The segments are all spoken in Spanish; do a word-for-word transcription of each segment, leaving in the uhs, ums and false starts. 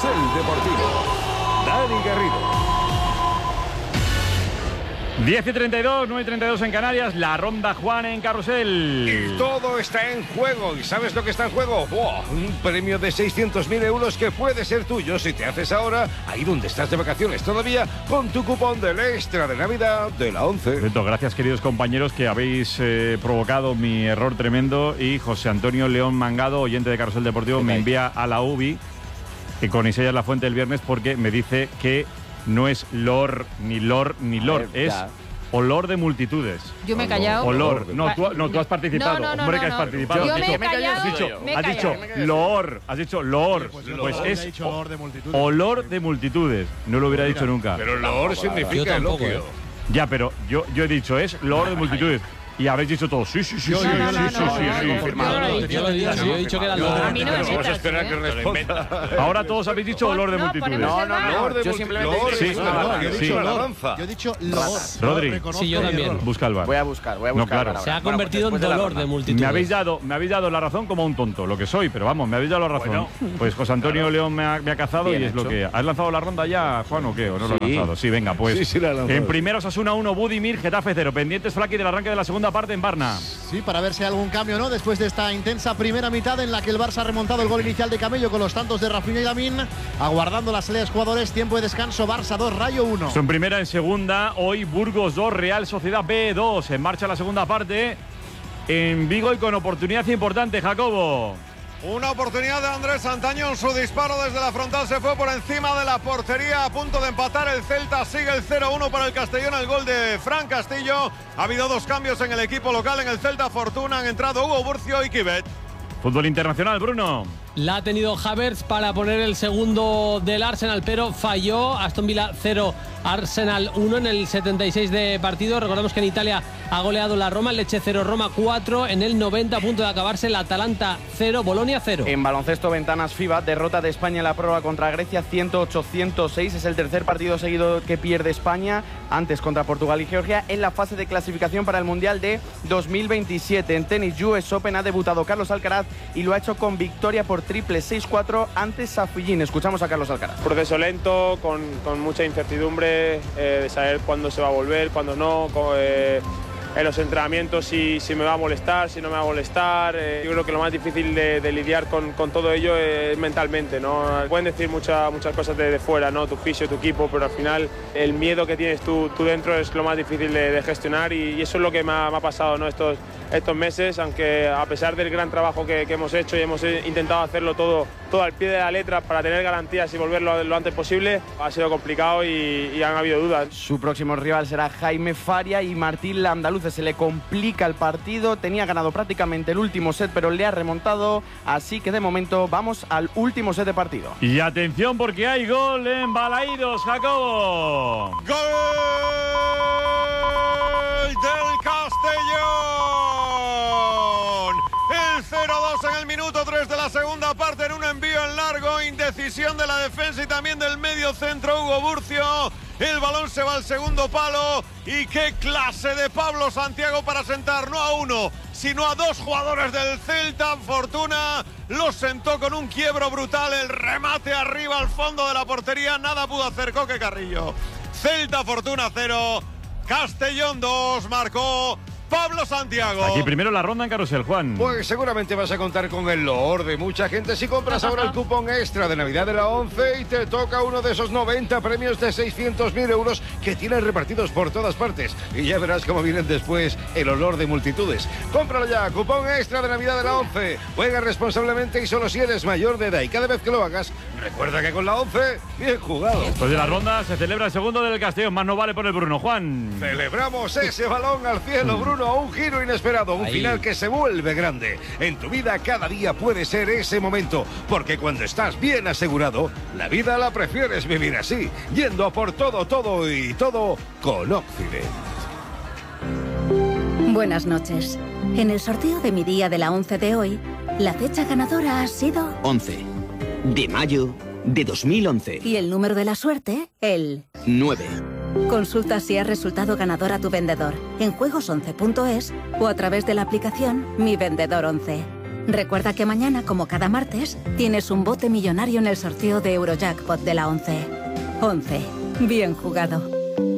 Carrusel Deportivo. Dani Garrido. diez y treinta y dos, nueve y treinta y dos en Canarias, la ronda Juan en Carrusel. Y todo está en juego. ¿Y sabes lo que está en juego? ¡Wow! Un premio de seiscientos mil euros que puede ser tuyo si te haces ahora, ahí donde estás de vacaciones todavía, con tu cupón del extra de Navidad de la once. Perfecto, gracias queridos compañeros que habéis eh, provocado mi error tremendo. Y José Antonio León Mangado, oyente de Carrusel Deportivo, me envía a la U B I, que con Isella La Fuente el viernes, porque me dice que no es lor, ni lor, ni lor, ver, es ya. Olor de multitudes. Yo me he callado. Olor. No, tú, no, tú has participado. No, no, no, Hombre, no, que has no. participado. Yo has me dicho, he callado. Has dicho, me he has dicho callado. lor. Has dicho lor. Pues Pues lor, es dicho olor de multitudes. olor de multitudes. No lo hubiera dicho nunca. Pero lor significa eloquio. Ya, pero yo, yo he dicho, es lor de multitudes. Y habéis dicho todos, sí, sí, sí, Yo, sí, yo, sí, yo, sí, yo, sí, yo, sí, yo, sí, yo, confirmado. yo lo he dicho. Yo lo he dicho, yo he dicho que era No, lor. a mí no me Vamos a metas, esperar ¿eh? que responda. Ahora todos habéis dicho olor de No, multitudes. ponemos No, no, no. Lor de Yo multi- simplemente lor, Sí, es no, una- no, yo he sí. dicho la danza. Yo he dicho lor. Rodri. Reconozco Sí, yo mi también. error. Busca el bar. Voy a buscar, voy a No, buscar. claro. ahora. Se Bueno, ha pues convertido en después de la dolor ronda. de multitud. Me habéis dado, me habéis dado la razón como un tonto, lo que soy, pero vamos, me habéis dado la razón. Bueno. Pues José Antonio León me ha, me ha cazado Bien y es lo hecho. que. ¿Has lanzado la ronda ya, Juan, o qué? ¿O no lo has Sí. lanzado? Sí, venga, pues. Sí, sí la he lanzado. En primeros Osasuna uno, Budimir, Getafe cero. Pendientes, Flaki, del arranque de la segunda parte en Barna. Sí, para ver si hay algún cambio, ¿no? Después de esta intensa primera mitad en la que el Barça ha remontado el gol inicial de Camello con los tantos de Rafinha y Lamín, aguardando las salidas jugadores, tiempo de descanso, Barça dos, Rayo uno. Son primera, en segunda, hoy Burgos dos, Real Sociedad B dos. En marcha la segunda parte en Vigo y con oportunidad importante, Jacobo. Una oportunidad de Andrés Santañón, su disparo desde la frontal se fue por encima de la portería, a punto de empatar el Celta, sigue el cero uno para el Castellón, el gol de Fran Castillo. Ha habido dos cambios en el equipo local, en el Celta Fortuna han entrado Hugo Burcio y Kibet. Fútbol internacional, Bruno. La ha tenido Havertz para poner el segundo del Arsenal, pero falló. Aston Villa cero, Arsenal uno en el setenta y seis de partido. Recordamos que en Italia ha goleado la Roma, el Lecce cero, Roma cuatro. En el noventa, a punto de acabarse, el Atalanta cero, Bolonia cero. En baloncesto, ventanas FIBA, derrota de España en la prórroga contra Grecia, ciento ocho a ciento seis. Es el tercer partido seguido que pierde España, antes contra Portugal y Georgia, en la fase de clasificación para el Mundial de dos mil veintisiete. En tenis, U S Open ha debutado Carlos Alcaraz y lo ha hecho con victoria por triple seis cuatro ante Safillín. Escuchamos a Carlos Alcaraz. Proceso lento, con, con mucha incertidumbre, eh, de saber cuándo se va a volver, cuándo no, con, eh, en los entrenamientos si, si me va a molestar, si no me va a molestar. Eh, yo creo que lo más difícil de, de lidiar con, con todo ello es mentalmente, ¿no? Pueden decir mucha, muchas cosas de, de fuera, ¿no? Tu fisio, tu equipo, pero al final el miedo que tienes tú, tú dentro es lo más difícil de, de gestionar y, y eso es lo que me ha, me ha pasado, ¿no? Estos, estos meses, aunque a pesar del gran trabajo que, que hemos hecho y hemos intentado hacerlo todo, todo al pie de la letra para tener garantías y volverlo lo antes posible, ha sido complicado y, y han habido dudas. Su próximo rival será Jaime Faria y Martín Landaluce. Se le complica el partido, tenía ganado prácticamente el último set, pero le ha remontado, así que de momento vamos al último set de partido. Y atención porque hay gol en Balaídos, Jacobo. ¡Gol del Castellón! El cero dos en el minuto tres de la segunda parte en un envío en largo, indecisión de la defensa y también del medio centro Hugo Burcio. El balón se va al segundo palo y qué clase de Pablo Santiago para sentar no a uno, sino a dos jugadores del Celta. Fortuna los sentó con un quiebro brutal, el remate arriba al fondo de la portería, nada pudo hacer Coque Carrillo. Celta Fortuna cero, Castellón dos, marcó Pablo Santiago. Aquí primero la ronda en Carrusel, Juan. Pues seguramente vas a contar con el loor de mucha gente si compras ahora el cupón extra de Navidad de la once y te toca uno de esos noventa premios de seiscientos mil euros que tienes repartidos por todas partes. Y ya verás cómo vienen después el olor de multitudes. Cómpralo ya, cupón extra de Navidad de la once. Juega responsablemente y solo si eres mayor de edad. Y cada vez que lo hagas, recuerda que con la once, bien jugado. Después de la ronda se celebra el segundo del Castellón. Más no vale por el Bruno, Juan. Celebramos ese balón al cielo, Bruno. Un giro inesperado, un Ahí. final que se vuelve grande. En tu vida cada día puede ser ese momento, porque cuando estás bien asegurado, la vida la prefieres vivir así, yendo a por todo, todo y todo con Occident. Buenas noches. En el sorteo de mi día de la once de hoy, la fecha ganadora ha sido once de mayo de dos mil once. y el número de la suerte, el nueve. Consulta si has resultado ganador a tu vendedor en juegos once punto es o a través de la aplicación Mi Vendedor once. Recuerda que mañana, como cada martes, tienes un bote millonario en el sorteo de Eurojackpot de la once. once. Bien jugado.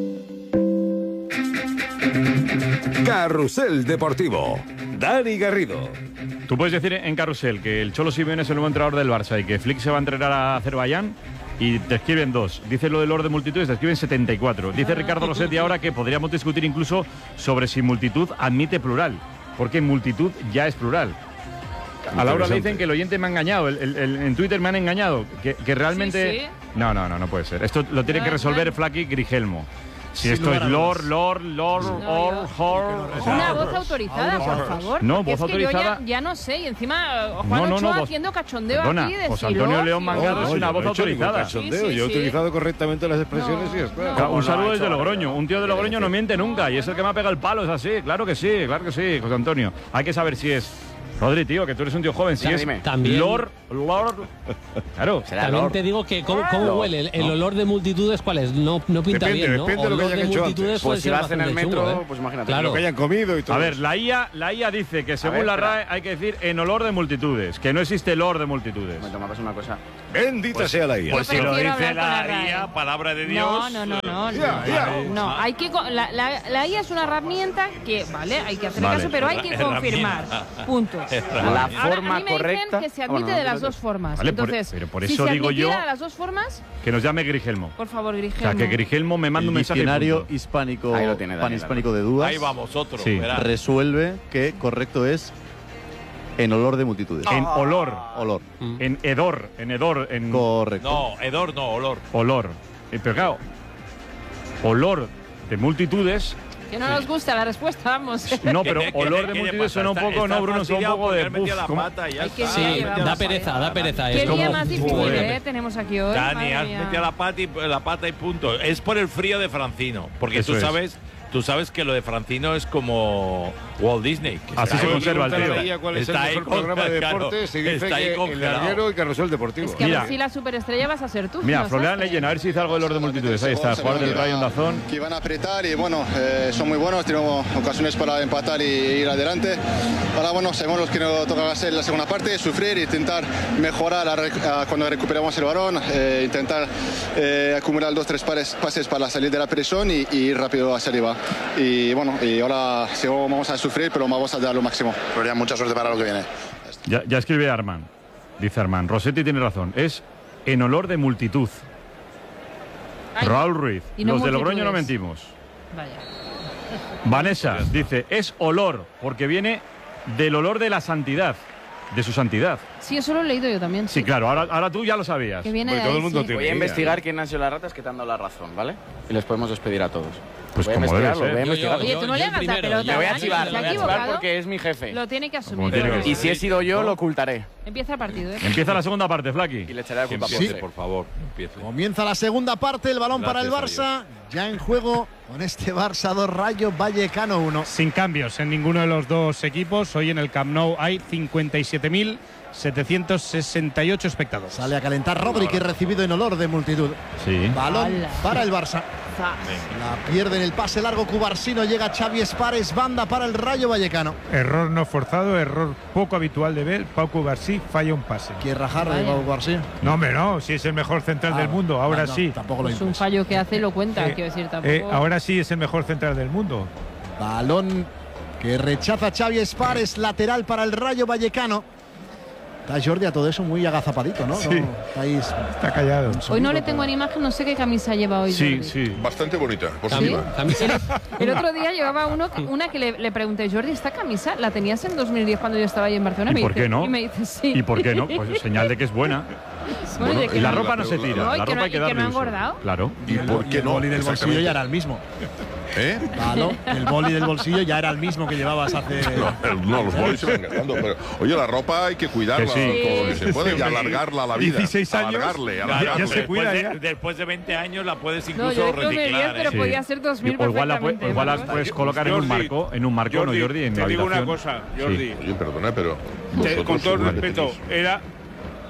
Carrusel Deportivo. Dani Garrido. Tú puedes decir en Carrusel que el Cholo Simeone es el nuevo entrenador del Barça y que Flick se va a entrenar a Azerbaiyán y te escriben dos. Dice lo del orden de multitudes, te escriben setenta y cuatro. Dice Ricardo Rossetti ahora que podríamos discutir incluso sobre si multitud admite plural, porque multitud ya es plural. A Laura le dicen que el oyente me ha engañado, el, el, el, en Twitter me han engañado, que, que realmente... Sí, sí. No, no, no, no puede ser. Esto lo tiene que resolver Flaky Grigelmo. Si Sin esto lugar es a Lord, dudas. Lord, Lord, No, Or, Hor... o sea, Una voz autorizada, por favor. No, porque voz es que autorizada. Yo ya, ya no sé, y encima Juan No, no, Ochoa no, voz- haciendo cachondeo Perdona, aquí de José si Antonio lo- León si Mangado lo- es una yo voz no he hecho ningún autorizada. cachondeo, Sí, sí, yo he sí. utilizado correctamente las expresiones No, y ya está. no. Claro, un No, saludo no, desde eso- Logroño. Un tío de Logroño no miente nunca y es el que me ha pegado el palo, es así. Claro que sí, claro que sí, José Antonio. Hay que saber si es... Rodri, tío, que tú eres un tío joven. Si Ya, es dime. También- Lord, Lord... Claro. Será También Lord. te digo que cómo, cómo Lord. huele el, el olor de multitudes, ¿cuál es? No, no pinta Depende, bien, ¿no? depende de lo que Olor hayan de hecho multitudes antes. puede Pues si ser vas en el bastante metro, chungo, ¿eh? pues imagínate. Claro. Lo que hayan comido y todo. A ver, la I A, la I A dice que según ver, la espera. R A E hay que decir en olor de multitudes, que no existe olor de multitudes. Me toma, pasa una cosa. Bendita sea la I A. Pues si lo dice la R A E, palabra de Dios. No, no, no, no. Ya, no, ya. no, hay que co- la, la, la I A es una herramienta que, vale, hay que hacerle Vale. caso, pero hay que confirmar. Punto. La Ahora, forma a mí me correcta. dicen que se admite Bueno, de las no, dos formas. Vale, por- Entonces, pero por si eso se digo yo- admitiera de las dos formas, Que nos llame Grigelmo. por favor, O Grigelmo. sea, que Grigelmo me manda El un mensaje. y diccionario punto. hispánico, Ahí lo tiene, Daniel, panhispánico de dudas Ahí vamos, otro. Sí. verá. resuelve que correcto es en olor de multitudes. En olor, Olor. en hedor, en hedor, en Correcto. No, hedor no, olor. olor. Eh, Pero claro, olor de multitudes. Que no nos gusta la respuesta, vamos. No, pero ¿Qué- qué- olor de qué le multitudes pasa? suena un Está- poco, está no, Bruno, suena un fastidiado poco porque de has metido puf, la como- pata y ya Ay, qué está. bien, Sí, vamos da a pereza, ver. da pereza. Qué Es como- día más difícil, Joder. ¿eh? Tenemos aquí hoy. Dani, madre has mía. metido la pata, y, la pata y punto. Es por el frío de Francino. Porque Eso tú es. sabes, tú sabes que lo de Francino es como Walt Disney. que Así está se ahí- conserva el tío. Pregúntale a ella cuál es el Está ahí mejor con- programa de claro, deportes y dice está ahí que el congelado. larguero y Carrusel Deportivo. Es que a Mira. ver si la superestrella vas a ser tú. Mira, no Florian sé. Leyen, a ver si dice algo del olor de multitudes. Ahí está, jugador del Rayo Ondazón. Que van a apretar y bueno, eh, son muy buenos, tenemos ocasiones para empatar y ir adelante. Ahora bueno, sabemos lo que nos toca hacer en la segunda parte, sufrir, intentar mejorar a rec- a cuando recuperamos el balón, eh, intentar eh, acumular dos tres pares, pases para salir de la presión y, y ir rápido hacia arriba. Y bueno, y ahora sí, vamos a sufrir, pero vamos a dar lo máximo. Florian, mucha suerte para lo que viene. Ya, ya escribe Arman. Dice Arman. Rossetti tiene razón. Es en olor de multitud. Ay, Raúl Ruiz. y no Los de Logroño no multitudes. mentimos. Vaya. Vanessa dice, es olor, porque viene del olor de la santidad, de su santidad. Sí, eso lo he leído yo también. Sí, claro, ahora, ahora tú ya lo sabías. Que viene Pues de todo ahí, el mundo sí. tiene. Voy a idea, investigar ¿eh? quién han sido las ratas que te han dado la razón, ¿vale? Y les podemos despedir a todos. Pues voy a como debe investigarlo, ser. voy a Yo- yo- investigarlo. Oye, tú no Yo le el hagas la primero, pelota. yo- Le voy a Dani, chivar, ¿se le ha voy a chivar equivocado? porque es mi jefe. Lo tiene que Como asumir. tiene que Y si he sido yo, lo ocultaré. Empieza el partido, ¿eh? Empieza la segunda parte, Y Flaky. le echaré la Que culpa por empiece, usted. por favor. Empiece. Comienza la segunda parte, el balón para el Gracias a Barça. Ya en juego con este Barça dos, Rayo Vallecano uno. Sin cambios en ninguno de los dos equipos. Hoy en el Camp Nou hay cincuenta y siete mil setecientos sesenta y ocho espectadores. Sale a calentar Rodri, que recibido en olor de multitud. Sí. Balón Ala. para el Barça. Zas. La pierde en el pase largo Cubarsino. Llega Xavi Espares, banda para el Rayo Vallecano. Error no forzado, error poco habitual de ver. Pau Cubarsí falla un pase. Quiere rajar de Vaya. Cubarsino. No, hombre, no, si es el mejor central Ah, del mundo, ahora ah, no, sí. Tampoco lo Es un impulsa. fallo que hace y lo cuenta, Eh, quiero decir, tampoco. Eh, ahora sí es el mejor central del mundo. Balón que rechaza Xavi Espares, lateral para el Rayo Vallecano. Está Jordi a todo eso muy agazapadito, ¿no? Sí. No, estáis Está callado. Hoy no le tengo en imagen, no sé qué camisa lleva hoy. Sí, Jordi. sí. Bastante bonita, ¿Sí? positiva. Camisa. El otro día llevaba uno, que- una que le, le pregunté, Jordi, ¿esta camisa la tenías en dos mil diez cuando yo estaba ahí en Barcelona? ¿Y Me por dice- qué no? Y me dice, sí. ¿Y por qué no? Pues señal de que es buena. Bueno, ¿de Y qué la no? ropa no se tira. No, y La que ropa no- hay que y que darle no ha uso. engordado. Claro. ¿Y por qué el no? boli del bolsillo Exactamente. ya era el mismo. ¿Eh? Balón, el boli del bolsillo ya era el mismo que llevabas hace. No, no, los bolis se van gastando. Pero, oye, la ropa hay que cuidarla Que sí. todo lo que Sí, se puede sí, y sí. alargarla a la vida. dieciséis años. Alargarle, Ya- alargarle. ya se cuida, después, ya. de, después de veinte años la puedes No, incluso yo dije dos mil diez, reciclar. pero ¿eh? Sí. podía ser dos mil O igual la, perfectamente. pu- igual la ¿no? puedes colocar en un Jordi, marco, en un marco, ¿no, Jordi? En te la digo una habitación. cosa, Sí. Jordi. Oye, perdona, pero. Te- con vosotros todo el seguro que respeto, tenéis- era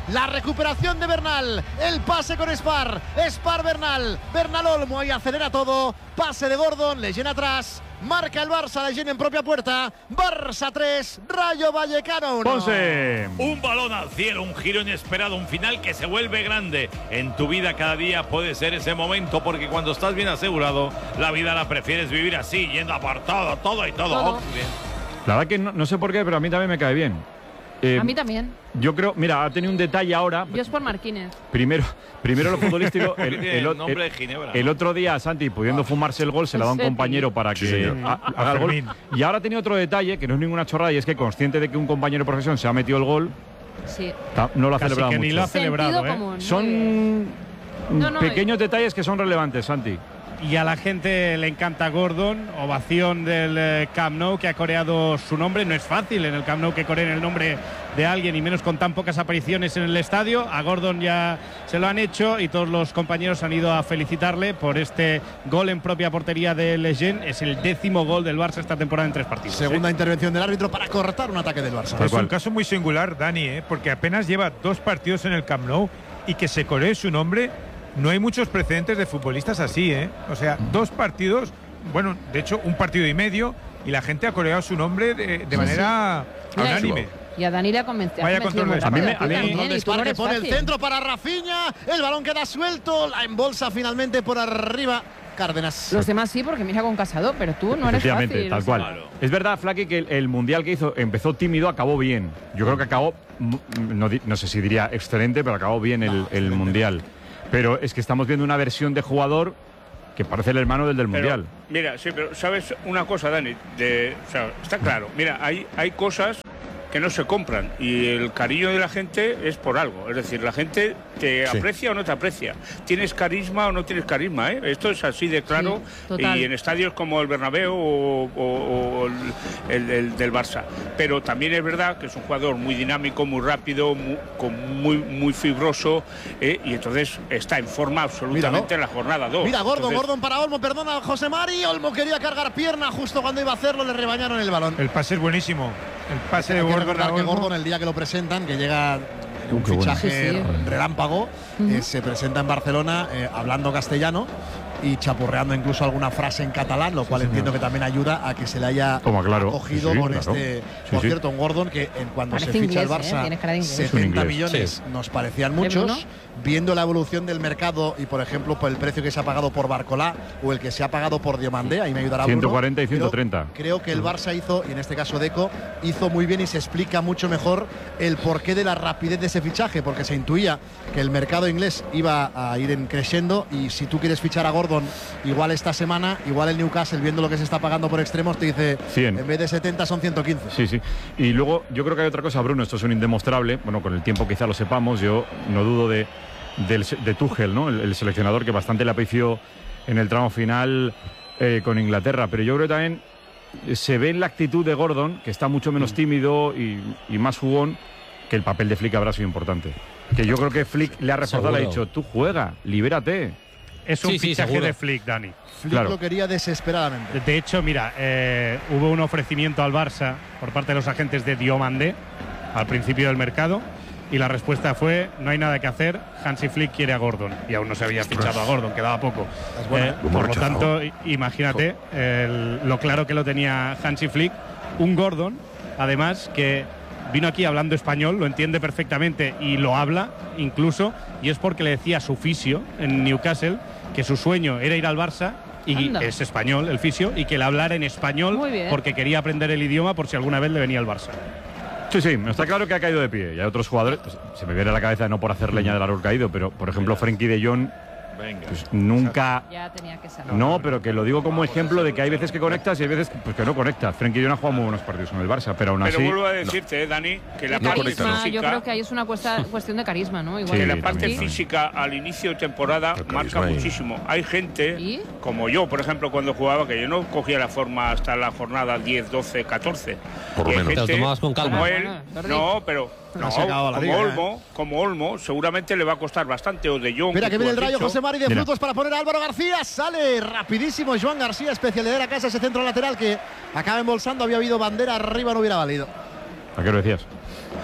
La recuperación de Bernal. El pase con Spar. Spar Bernal. Bernal Olmo. Ahí acelera todo. Pase de Gordon. Leyen atrás. Marca el Barça. Leyen en propia puerta. Barça tres. Rayo Vallecano uno. Ponce. Un balón al cielo, un giro inesperado, un final que se vuelve grande. En tu vida cada día puede ser ese momento, porque cuando estás bien asegurado, la vida la prefieres vivir así, yendo a por todo, todo y todo. Todo. Oh, bien. La verdad que no, no sé por qué, pero a mí también me cae bien. Eh, A mí también. Yo creo, mira, ha tenido un detalle ahora. Yo es por Marquínez. Primero, primero lo futbolístico. El, Tiene el, el el- nombre de Ginebra, el ¿no? otro día, Santi, pudiendo fumarse el gol, se le da a un Sí. compañero para que Sí, señor. ha- haga el gol. Fermín. Y ahora ha tenido otro detalle, que no es ninguna chorrada, y es que consciente de que un compañero de profesión se ha metido el gol, Sí. ta- no lo ha Casi celebrado que mucho. ni lo ha celebrado, Sentido ¿eh? común. muy Son bien. No, no, pequeños detalles que son relevantes, Santi. Y a la gente le encanta Gordon, ovación del eh, Camp Nou, que ha coreado su nombre. No es fácil en el Camp Nou que coreen el nombre de alguien, y menos con tan pocas apariciones en el estadio. A Gordon ya se lo han hecho y todos los compañeros han ido a felicitarle por este gol en propia portería de Leyen. Es el décimo gol del Barça esta temporada en tres partidos. Segunda ¿eh? intervención del árbitro para cortar un ataque del Barça. Tal Es cual. un caso muy singular, Dani, ¿eh? Porque apenas lleva dos partidos en el Camp Nou y que se coree su nombre. No hay muchos precedentes de futbolistas así, ¿eh? O sea, dos partidos, bueno, de hecho, un partido y medio, y la gente ha coreado su nombre de, de Sí, manera Mira, unánime. Y a Dani le ha convencido. Vaya ha convencido control de muy España. rápido. A mí me- a mí- Tú también, Control de y tú no Spar que eres pone el fácil. centro para Rafinha. El balón queda suelto. La embolsa finalmente por arriba Cárdenas. Los demás sí, porque mira con Casado, pero tú no eres Efectivamente, fácil. tal o sea. cual. Es verdad, Flaky, que el, el mundial que hizo empezó tímido, acabó bien. Yo creo que acabó, mm, no, di- no sé si diría excelente, pero acabó bien el, el mundial. Pero es que estamos viendo una versión de jugador que parece el hermano del del Pero, mundial. Mira, sí, pero sabes una cosa, Dani, de, o sea, está claro. Mira, hay, hay cosas que no se compran y el cariño de la gente es por algo. Es decir, la gente te Sí. aprecia o no te aprecia. Tienes carisma o no tienes carisma, ¿eh? Esto es así de claro. Sí, total. Y en estadios como el Bernabéu o, o- o el, el- el del Barça. Pero también es verdad que es un jugador muy dinámico, muy rápido, muy, con muy, muy fibroso, ¿eh? Y entonces está en forma absolutamente en la jornada dos. Mira, Gordon, Entonces, Gordon para Olmo, perdona José Mari. Olmo quería cargar pierna justo cuando iba a hacerlo, le rebañaron el balón. El pase es buenísimo. El pase de Hay que Gordon. recordar a que Olmo. Gordon, el día que lo presentan, que llega en un qué bueno. fichaje Sí, sí. relámpago, eh, se presenta en Barcelona eh, hablando castellano y chapurreando incluso alguna frase en catalán, lo cual entiendo que también ayuda a que se le haya Toma, claro. cogido Sí, sí, con claro. este. Sí, Por sí. cierto, un Gordon que en cuando Parece se ficha inglés, el ¿eh? Barça, Tiene cara de inglés. Es un setenta inglés, millones sí. nos parecían ¿De muchos. Bruno? Viendo la evolución del mercado y, por ejemplo, por el precio que se ha pagado por Barcolá o el que se ha pagado por Diomandé, ahí me ayudará Bruno. ciento cuarenta y Pero ciento treinta. Creo que el Barça hizo, y en este caso Deco, hizo muy bien y se explica mucho mejor el porqué de la rapidez de ese fichaje, porque se intuía que el mercado inglés iba a ir en creciendo y si tú quieres fichar a Gordon igual esta semana, igual el Newcastle, viendo lo que se está pagando por extremos, te dice cien. en vez de setenta son ciento quince. Sí, sí. Y luego yo creo que hay otra cosa, Bruno, esto es un indemostrable. Bueno, con el tiempo quizá lo sepamos, yo no dudo de, del- de Tuchel, ¿no? El, el seleccionador que bastante le apreció en el tramo final eh, con Inglaterra. Pero yo creo que también se ve en la actitud de Gordon, que está mucho menos tímido y, y más jugón, que el papel de Flick habrá sido importante. Que yo creo que Flick le ha reforzado, le ha Seguro. dicho, tú juega, libérate. Es un Sí, sí, fichaje seguro. de Flick, Dani. Flick lo quería desesperadamente. De hecho, mira, eh, hubo un ofrecimiento al Barça por parte de los agentes de Diomandé al principio del mercado y la respuesta fue no hay nada que hacer, Hansi Flick quiere a Gordon y aún no se había fichado a Gordon, quedaba poco. buena. Eh, Lo hemos por lo rechazado. tanto, i- imagínate el- lo claro que lo tenía Hansi Flick, un Gordon, además que vino aquí hablando español, lo entiende perfectamente y lo habla incluso, y es porque le decía a su fisio en Newcastle que su sueño era ir al Barça y Anda. es español el fisio y que le hablara en español Muy bien. porque quería aprender el idioma por si alguna vez le venía al Barça. Sí, sí, está claro que ha caído de pie. Y hay otros jugadores, pues, se me viene a la cabeza no por hacer leña del árbol caído, pero por ejemplo Frenkie de Jong Venga. pues, nunca. Ya tenía que ser. No, pero que lo digo como ejemplo de que hay veces que conectas y hay veces pues, que no conectas. Frenkie de Jong ha jugado muy buenos partidos con el Barça, pero aún Pero así. vuelvo a decirte, eh, Dani, que la De parte carisma, física, yo creo que ahí es una cuesta- cuestión de carisma, ¿no? Igual Sí, que la que parte también, física al inicio de temporada El marca carisma y- muchísimo. Hay gente, ¿Y? como yo, por ejemplo, cuando jugaba, que yo no cogía la forma hasta la jornada diez, doce, catorce. Por lo Y hay menos. gente Te lo tomabas con calma. Como él, Bueno, Jordi. no, pero no, se ha acabado la como liga, ¿eh? Olmo, como Olmo, seguramente le va a costar bastante, o de Jong. Mira que tú viene el has rayo dicho. José Mari de Mira. frutos para poner a Álvaro García. Sale rapidísimo Joan García, especialidad de la casa, ese centro lateral que acaba embolsando. Había habido bandera arriba, no hubiera valido. ¿A qué lo decías?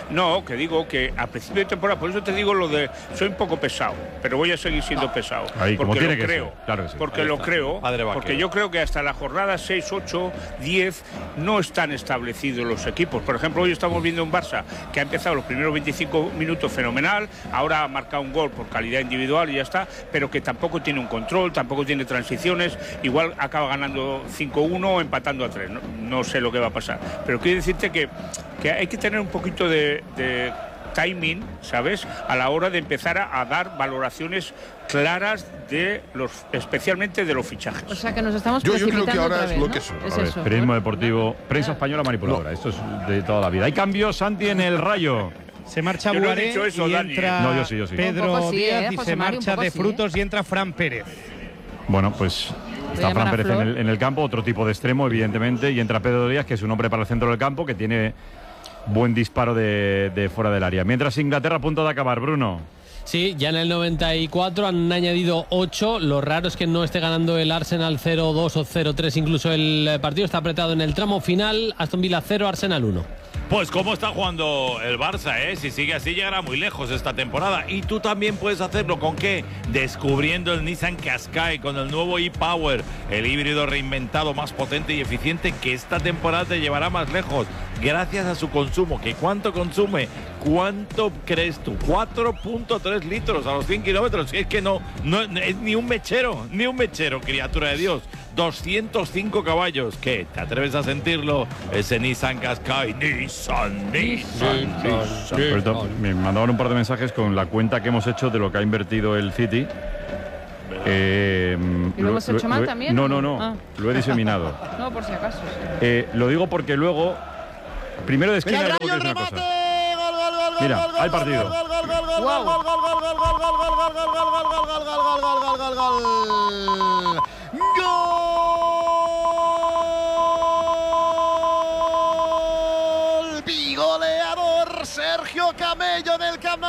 No, que digo que a principio de temporada, por eso te digo lo de soy un poco pesado, pero voy a seguir siendo pesado. Ahí, como porque tiene lo que creo. ser. Claro que sí. Porque Ahí lo está. creo. Padre vaquero. Porque yo creo que hasta la jornada seis, ocho, diez no están establecidos los equipos. Por ejemplo, hoy estamos viendo un Barça que ha empezado los primeros veinticinco minutos fenomenal, ahora ha marcado un gol por calidad individual y ya está, pero que tampoco tiene un control, tampoco tiene transiciones, igual acaba ganando cinco uno o empatando a tres. No, no sé lo que va a pasar. Pero quiero decirte que, que hay que tener un poquito de, de timing, ¿sabes? A la hora de empezar a, a dar valoraciones claras de los, especialmente de los fichajes. O sea que nos estamos Yo- yo creo precipitando que ahora otra es vez, lo ¿no? que es. Es A ver, eso. periodismo deportivo, prensa española manipuladora. Esto es de toda la vida. Hay cambios, Santi, en el Rayo. Se marcha Yo no he Buaré dicho eso, y Dani, entra ¿eh? No, yo sí, yo sí. Pedro Un poco sí, Díaz ¿eh? y José se Mari, un marcha poco de sí, Frutos y entra Fran Pérez. Bueno, pues está llamar Fran a Pérez en Flor. el, en el campo, otro tipo de extremo, evidentemente, y entra Pedro Díaz, que es un hombre para el centro del campo, que tiene buen disparo de, de fuera del área. Mientras Inglaterra a punto de acabar, Bruno. Sí, ya en el noventa y cuatro han añadido ocho. Lo raro es que no esté ganando el Arsenal cero dos o cero tres. Incluso el partido está apretado en el tramo final. Aston Villa cero, Arsenal uno. Pues cómo está jugando el Barça, ¿eh? Si sigue así llegará muy lejos esta temporada. Y tú también puedes hacerlo, ¿con qué? Descubriendo el Nissan Qashqai con el nuevo e-Power, el híbrido reinventado más potente y eficiente que esta temporada te llevará más lejos gracias a su consumo. ¿Que cuánto consume? ¿Cuánto crees tú? cuatro punto tres litros a los cien kilómetros. Es que no, no es ni un mechero, ni un mechero, criatura de Dios. doscientos cinco caballos. ¿Qué? ¿Te atreves a sentirlo? Ese Nissan Qashqai. Nissan, Nissan, Nissan. Por esto, me mandaban un par de mensajes con la cuenta que hemos hecho de lo que ha invertido el City. Eh, ¿Y lo hemos hecho mal también? No, no, no. Ah. Lo he diseminado. No, por si acaso. Eh, lo digo porque luego, primero de esquina, luego quiero decir una cosa. Mira, hay partido. Gol bigoleador Sergio Camello del Camp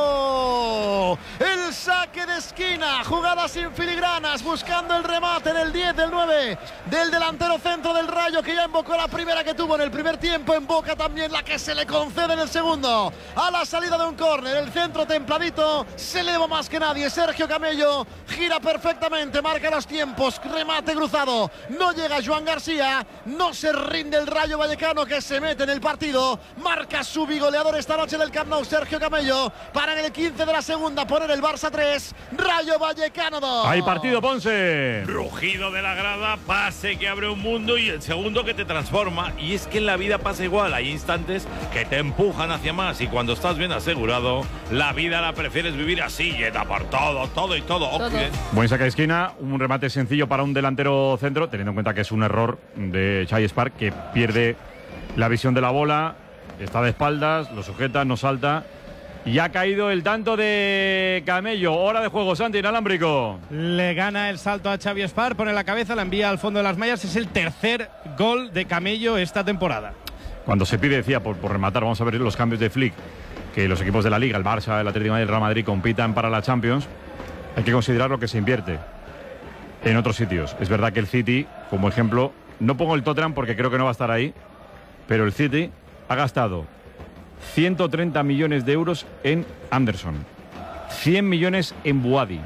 Nou. El saque de esquina, jugada sin filigranas, buscando el remate del diez, del nueve, del delantero centro del Rayo, que ya invocó la primera que tuvo en el primer tiempo, invoca también la que se le concede en el segundo. A la salida de un córner, el centro templadito, se eleva más que nadie. Sergio Camello gira perfectamente, marca los tiempos, remate cruzado. No llega Joan García, no se rinde el Rayo Vallecano, que se mete en el partido. Marca su bigoleador esta noche del Camp Nou, Sergio Camello, para en el quince de la segunda poner el Barça tres, Rayo Vallecano dos. Hay partido, Ponce. Rugido de la grada, pase que abre un mundo y el segundo que te transforma. Y es que en la vida pasa igual, hay instantes que te empujan hacia más y cuando estás bien asegurado, la vida la prefieres vivir así, llena por todo, todo y todo. Todo. Oye, Buen saque de esquina, un remate sencillo para un delantero centro, teniendo en cuenta que es un error de Chai Spark, que pierde la visión de la bola, está de espaldas, lo sujeta, no salta. Y ha caído el tanto de Camello. Hora de juego, Santi, inalámbrico. Le gana el salto a Xavi Espar, pone la cabeza, la envía al fondo de las mallas. Es el tercer gol de Camello esta temporada. Cuando se pide, decía, por, por rematar, vamos a ver los cambios de Flick, que los equipos de la Liga, el Barça, el Atlético de Madrid, el Real Madrid, compitan para la Champions. Hay que considerar lo que se invierte en otros sitios. Es verdad que el City, como ejemplo, no pongo el Tottenham porque creo que no va a estar ahí, pero el City ha gastado ciento treinta millones de euros en Anderson, cien millones en Buadi,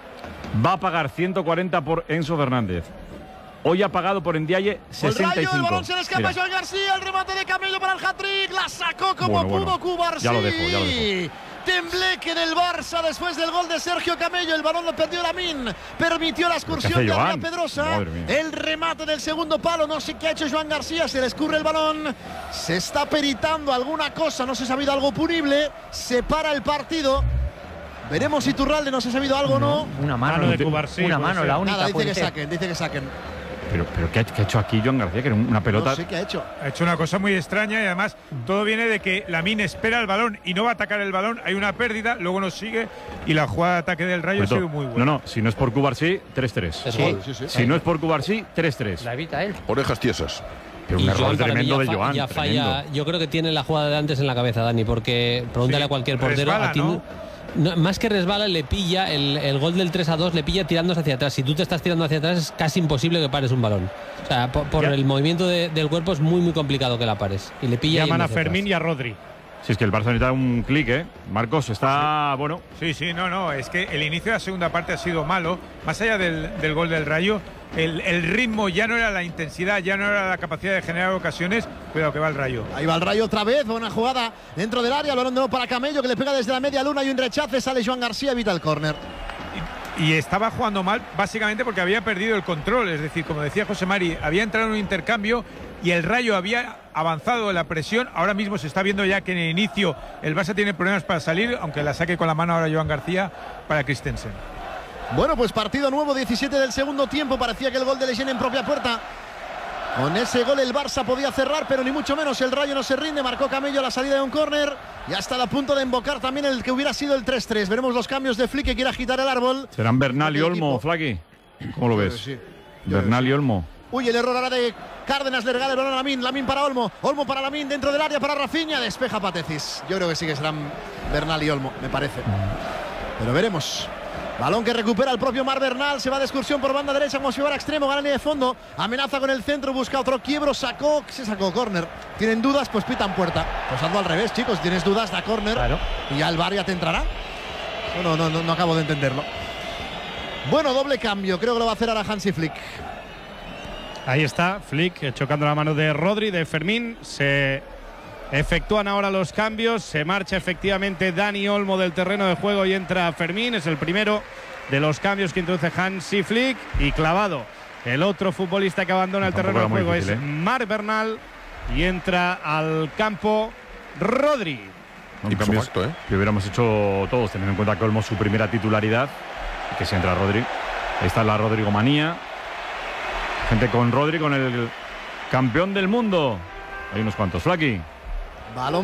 va a pagar ciento cuarenta por Enzo Fernández. Hoy ha pagado por Ndiaye sesenta y cinco. El balón se le escapa Mira. a Joan García, el remate de Camello para el hat-trick, la sacó como Bueno, pudo bueno. Cubarsí. Ya lo dejo, ya lo dejo. Tembleque del Barça después del gol de Sergio Camello, el balón lo perdió Lamin, permitió la excursión hace de Adrián Joan? Pedrosa, Madre mía. el remate del segundo palo, no sé qué ha hecho Joan García, se le escurre el balón, se está peritando alguna cosa, no se ha sabido algo punible, se para el partido. Veremos si Turralde no se ha sabido algo o no. Una mano, Mano de Cubarsí, una puede mano, ser. la única. Nada, dice puede que ser. saquen, dice que saquen. Pero, pero ¿qué, ha, qué ha hecho aquí Joan García? Que era una pelota. No sé qué ha hecho. Ha hecho una cosa muy extraña y además todo viene de que Lamine espera el balón y no va a atacar el balón. Hay una pérdida, luego nos sigue y la jugada de ataque del Rayo ha Sobre sido todo- muy buena. No, no, si no es por Cubarsí, tres tres. Es Sí. gol. Sí, sí. Si no es por Cubarsí, tres tres. La evita él. Orejas tiesas. Pero un Y error Joan, para mí, tremendo ya de fa- Joan. ya falla. tremendo. Yo creo que tiene la jugada de antes en la cabeza, Dani, porque pregúntale Sí, a cualquier portero. resbala, a ti ¿no? no- más que resbala, le pilla el, el gol del tres a dos, le pilla tirándose hacia atrás. Si tú te estás tirando hacia atrás, es casi imposible que pares un balón. O sea, por, por Ya. el movimiento de- del cuerpo es muy, muy complicado que la pares. Y le pilla. Llaman yendo a hacia Fermín atrás. y a Rodri. Si es que el Barça necesita un clic, ¿eh? Marcos está, sí. bueno. Sí, sí, no, no, es que el inicio de la segunda parte ha sido malo. Más allá del, del gol del Rayo, el, el ritmo ya no era la intensidad, ya no era la capacidad de generar ocasiones. Cuidado que va el Rayo. Ahí va el Rayo otra vez, buena jugada dentro del área, el balón de nuevo para Camello, que le pega desde la media luna y un rechace, sale Joan García, evita el córner. Y, y estaba jugando mal básicamente porque había perdido el control, es decir, como decía José Mari, había entrado en un intercambio y el Rayo había avanzado en la presión. Ahora mismo se está viendo ya que en el inicio el Barça tiene problemas para salir, aunque la saque con la mano ahora Joan García para Christensen. Bueno, pues partido nuevo, diecisiete del segundo tiempo. Parecía que el gol de Leyen en propia puerta. Con ese gol el Barça podía cerrar, pero ni mucho menos. El Rayo no se rinde. Marcó Camello a la salida de un córner. Ya está a punto de invocar también el que hubiera sido el tres tres. Veremos los cambios de Flick, que quiere agitar el árbol. ¿Serán Bernal y Olmo, Flaqui? ¿Cómo lo ves? Sí. Bernal y Olmo. Uy, el error ahora de Cárdenas, le regala el balón a Lamín, Lamín para Olmo, Olmo para Lamín, dentro del área para Rafinha, despeja Patecis. Yo creo que sí que serán Bernal y Olmo, me parece. Pero veremos. Balón que recupera el propio Mar Bernal, se va de excursión por banda derecha como si fuera extremo, gana línea de fondo, amenaza con el centro, busca otro quiebro, sacó, se sacó córner. ¿Tienen dudas? Pues pitan puerta. Pues ando al revés, chicos, tienes dudas, da córner, claro. Y ya el V A R ya te entrará. No, no, no, no acabo de entenderlo. Bueno, doble cambio, creo que lo va a hacer ahora Hansi Flick. Ahí está, Flick chocando la mano de Rodri, de Fermín. Se efectúan ahora los cambios. Se marcha efectivamente Dani Olmo del terreno de juego y entra Fermín. Es el primero de los cambios que introduce Hansi Flick. Y clavado, el otro futbolista que abandona el terreno de juego difícil, es ¿eh? Marc Bernal. Y entra al campo Rodri. Un cambio ¿eh? que hubiéramos hecho todos, teniendo en cuenta que Olmo su primera titularidad. Que si entra Rodri. Ahí está la Rodrigo manía. Gente con Rodri, con el campeón del mundo. Hay unos cuantos, Flaqui. Balón